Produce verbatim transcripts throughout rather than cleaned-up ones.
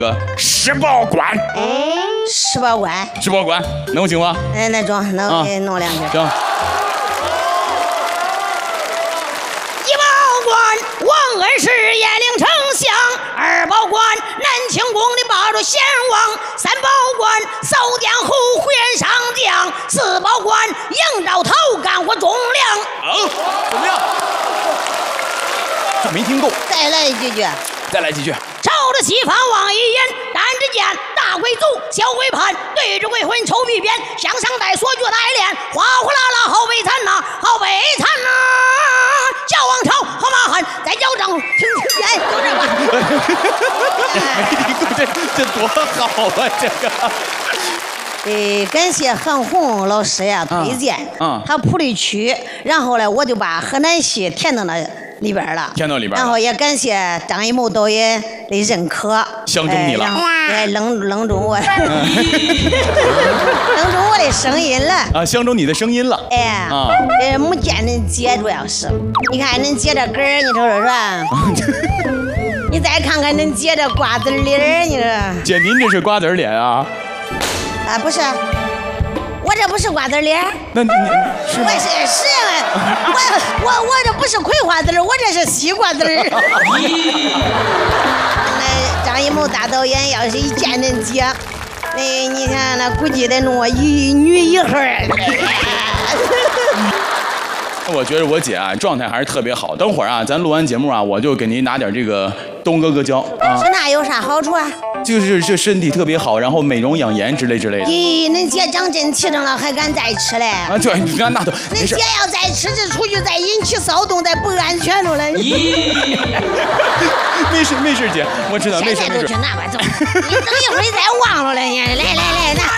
个石宝官。 哎，石宝官， 石宝官能行吗？ 哎，那中能给弄两句。 行。 一宝官王恩师延陵丞相，二宝官南清宫的霸主贤王，三宝官扫江湖虎元上将，四宝官杨兆头干活忠良。 好，怎么样？这没听够， 再来几句。 再来几句。 朝着西方望一眼，单之剑，大鬼族，小鬼盘，对着鬼魂抽皮鞭，向上带锁脚带链，哗哗啦啦好悲惨呐，好悲惨呐！叫王朝好马汉，再叫张听听哎，就这吧。 没听过这这多好啊，这个。 呃，感谢韩红老师呀推荐，嗯，他谱的曲，然后呢，我就把河南戏填到那里边了， 填到里边。 然后也感谢张艺谋导演的认可， 相中你了， 哎，愣愣中我，愣中我的声音了啊，相中你的声音了， 哎，啊，呃，没见恁姐主要是，你看恁姐这根儿，你瞅瞅是吧？你再看看恁姐这瓜子脸，你说？ 姐，您这是瓜子脸啊？ 啊，不是，我这不是瓜子脸。 那你是吗？ 我是是，我我我这不是葵花籽，我这是西瓜籽。那张艺谋大导演要是一见恁姐，那你看那估计得弄我一女一孩。 我觉得我姐啊状态还是特别好。等会儿啊，咱录完节目啊，我就给您拿点这个东哥哥胶啊。 是那有啥好处啊？ 就是这身体特别好，然后美容养颜之类之类的。 咦，恁姐长真气正了，还敢再吃嘞？ 啊，对，你看那都。 恁姐要再吃，这出去再引起骚动，再不安全了嘞。咦， 没事没事，姐，我知道没事没事。 现在都去那边走，你等一会儿再忘了嘞。来来来，那。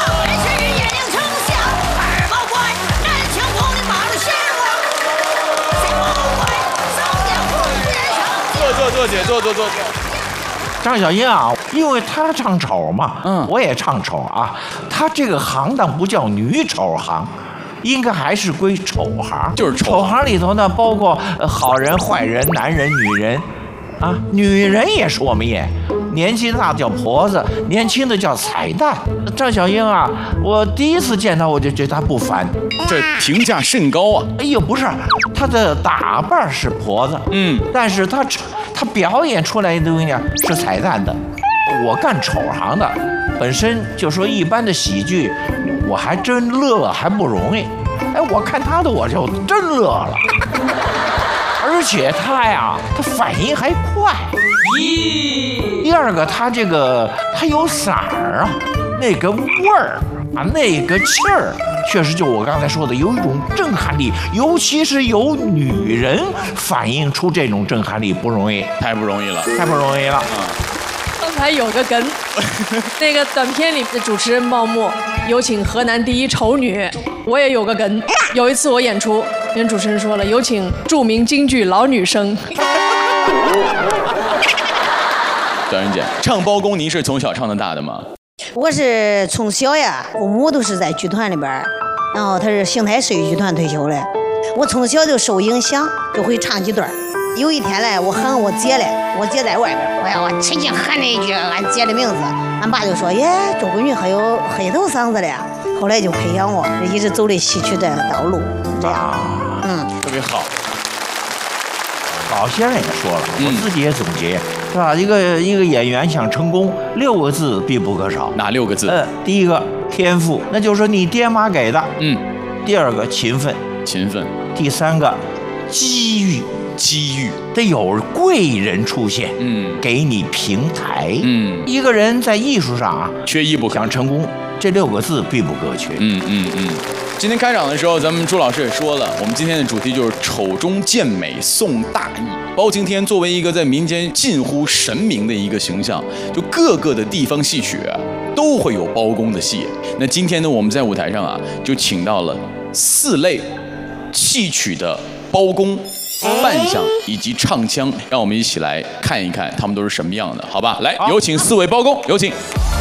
坐坐姐，坐坐坐坐。 张小英啊，因为她唱丑嘛，嗯，我也唱丑啊。她这个行当不叫女丑行，应该还是归丑行。 就是丑丑行里头呢，包括好人、坏人、男人、女人，啊，女人也是我们演。年纪大的叫婆子，年轻的叫彩蛋。张小英啊，我第一次见她，我就觉得她不凡， 这评价甚高啊！ 哎呦，不是，她的打扮是婆子，嗯，但是她她表演出来的东西呢是彩蛋的。我干丑行的，本身就说一般的喜剧，我还真乐还不容易。哎，我看她的我就真乐了，而且她呀，她反应还快。咦，第二个，他这个他有色儿啊，那个味儿啊，那个气儿，确实就我刚才说的，有一种震撼力，尤其是有女人反映出这种震撼力不容易， 太不容易了， 太不容易了。 嗯， 刚才有个梗，那个短片里的主持人茂木有请河南第一丑女，我也有个梗。有一次我演出，人主持人说了，有请著名京剧老女生。 小英姐，唱包公，您是从小唱到大的吗？ 我是从小呀，父母都是在剧团里边，然后他是邢台市剧团退休的。我从小就受影响，就会唱几段。有一天嘞，我喊我姐嘞，我姐在外边，我要我使劲喊了一句俺姐的名字，俺爸就说：“耶，周闺女还有黑头嗓子的呀。”后来就培养我，一直走的戏曲的道路，这样， 嗯，特别好。 老先生也说了，我自己也总结，是吧？一个一个演员想成功，六个字必不可少。 哪六个字？ 呃，第一个天赋，那就是说你爹妈给的。 嗯。 第二个勤奋， 勤奋。 第三个机遇， 机遇得有贵人出现， 嗯， 给你平台。 嗯， 一个人在艺术上啊， 缺一不可。 想成功，这六个字必不可缺。 嗯嗯嗯。今天开场的时候，咱们朱老师也说了，我们今天的主题就是丑中见美送大义。包青天作为一个在民间近乎神明的一个形象，就各个的地方戏曲啊都会有包公的戏。那今天呢，我们在舞台上啊就请到了四类戏曲的包公扮相以及唱腔，让我们一起来看一看他们都是什么样的，好吧？来，有请四位包公，有请。